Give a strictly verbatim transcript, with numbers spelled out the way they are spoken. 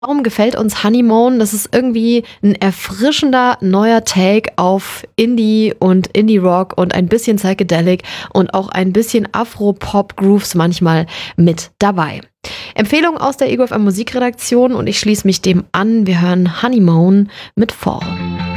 Warum gefällt uns Honeymoon? Das ist irgendwie ein erfrischender neuer Take auf Indie und Indie-Rock und ein bisschen Psychedelic und auch ein bisschen Afro-Pop-Grooves manchmal mit dabei. Empfehlung aus der Ego F M Musikredaktion und ich schließe mich dem an. Wir hören Honeymoon mit Fall.